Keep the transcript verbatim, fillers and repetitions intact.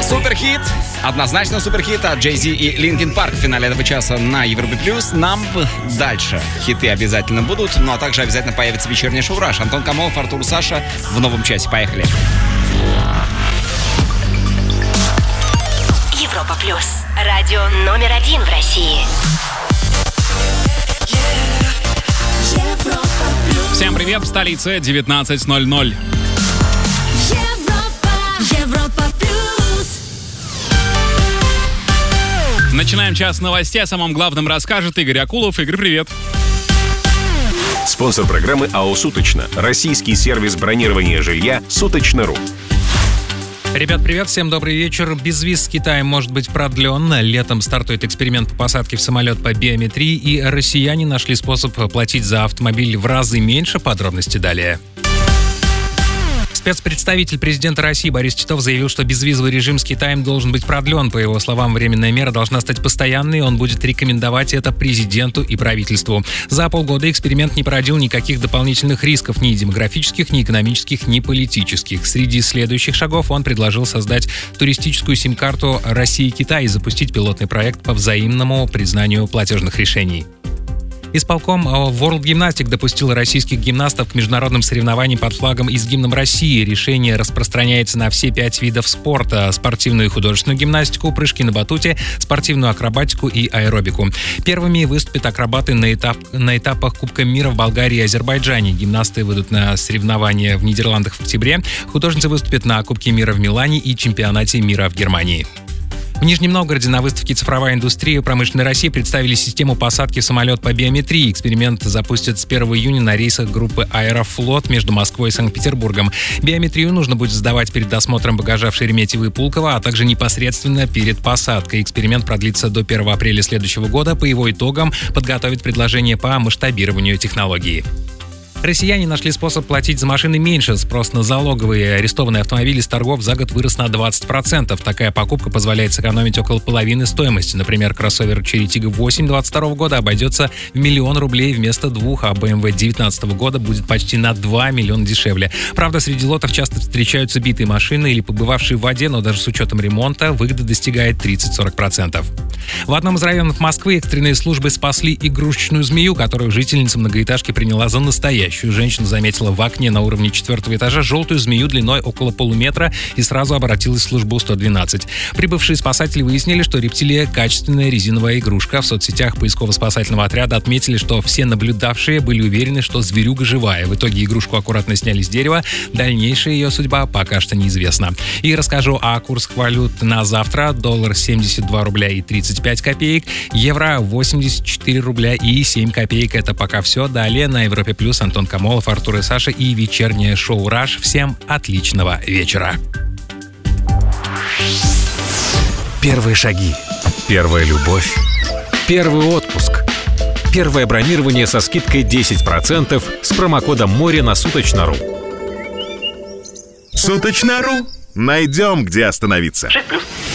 Суперхит, однозначно суперхит от Jay-Z и Linkin Park в финале этого часа на Европе Плюс. Нам дальше хиты обязательно будут, ну а также обязательно появится вечернее шоу «Раш». Антон Камолов, Артур Саша в новом часе. Поехали. Европа Плюс. Радио номер один в России. Всем привет, в столице девятнадцать ноль ноль. Начинаем час новостей. О самом главном расскажет Игорь Акулов. Игорь, привет. Спонсор программы АО «Суточно». Российский сервис бронирования жилья «Суточно.ру». Ребят, привет, всем добрый вечер. Безвиз с Китаем может быть продлен. Летом стартует эксперимент по посадке в самолет по биометрии, и россияне нашли способ платить за автомобиль в разы меньше. Подробности далее. Спецпредставитель президента России Борис Титов заявил, что безвизовый режим с Китаем должен быть продлен. По его словам, временная мера должна стать постоянной, и он будет рекомендовать это президенту и правительству. За полгода эксперимент не породил никаких дополнительных рисков, ни демографических, ни экономических, ни политических. Среди следующих шагов он предложил создать туристическую сим-карту России-Китай и запустить пилотный проект по взаимному признанию платежных решений. Исполком World Gymnastics допустил российских гимнастов к международным соревнованиям под флагом и с гимном России. Решение распространяется на все пять видов спорта: спортивную и художественную гимнастику, прыжки на батуте, спортивную акробатику и аэробику. Первыми выступят акробаты на, этап, на этапах Кубка мира в Болгарии и Азербайджане. Гимнасты выйдут на соревнования в Нидерландах в октябре. Художницы выступят на Кубке мира в Милане и чемпионате мира в Германии. В Нижнем Новгороде на выставке «Цифровая индустрия промышленной России» представили систему посадки в самолет по биометрии. Эксперимент запустят с первого июня на рейсах группы «Аэрофлот» между Москвой и Санкт-Петербургом. Биометрию нужно будет сдавать перед досмотром багажа в Шереметьево и Пулково, а также непосредственно перед посадкой. Эксперимент продлится до первого апреля следующего года. По его итогам подготовят предложение по масштабированию технологии. Россияне нашли способ платить за машины меньше. Спрос на залоговые арестованные автомобили с торгов за год вырос на двадцать процентов. Такая покупка позволяет сэкономить около половины стоимости. Например, кроссовер Chery Tiggo восемь двадцать второго года обойдется в миллион рублей вместо двух, а бэ эм вэ девятнадцатого года будет почти на два миллиона дешевле. Правда, среди лотов часто встречаются битые машины или побывавшие в воде, но даже с учетом ремонта выгода достигает тридцать-сорок процентов. В одном из районов Москвы экстренные службы спасли игрушечную змею, которую жительница многоэтажки приняла за настоящую. Женщина заметила в окне на уровне четвертого этажа желтую змею длиной около полуметра и сразу обратилась в службу сто двенадцать. Прибывшие спасатели выяснили, что рептилия — качественная резиновая игрушка. В соцсетях поисково-спасательного отряда отметили, что все наблюдавшие были уверены, что зверюга живая. В итоге игрушку аккуратно сняли с дерева. Дальнейшая ее судьба пока что неизвестна. И расскажу о курсах валют на завтра. Доллар семьдесят два рубля и тридцать пять копеек, евро восемьдесят четыре рубля и семь копеек. Это пока все. Далее на Европе Плюс Антон Камолов, Артур и Саша и вечернее шоу «Раш». Всем отличного вечера. Первые шаги. Первая любовь. Первый отпуск. Первое бронирование со скидкой десять процентов с промокодом «Море» на Суточно.ру. Суточно.ру. Найдем, где остановиться. шесть плюс.